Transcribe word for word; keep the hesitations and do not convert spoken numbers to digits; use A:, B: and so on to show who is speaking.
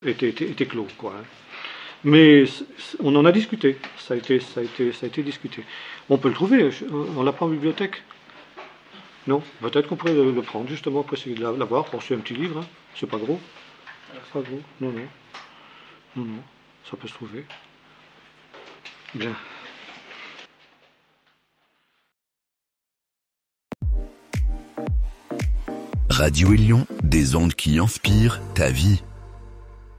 A: était, était, était clos, quoi. Hein. Mais on en a discuté, ça a été, ça a été, ça a été discuté. On peut le trouver, on l'a pas en bibliothèque. Non, peut-être qu'on pourrait le, le prendre justement pour essayer de l'avoir, pour c'est un petit livre, hein. C'est pas gros. C'est pas gros, non, non. Non, non, ça peut se trouver. Bien.
B: Radio Élion, des ondes qui inspirent ta vie.